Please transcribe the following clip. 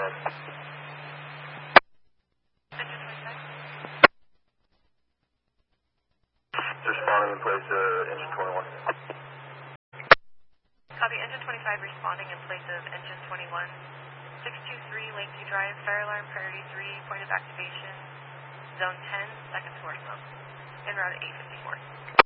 Responding in place engine 21. Copy, engine 25 responding in place of engine 21. 623 Lakeview Drive, fire alarm priority 3, point of activation, zone 10, second floor smoke, en route at 854.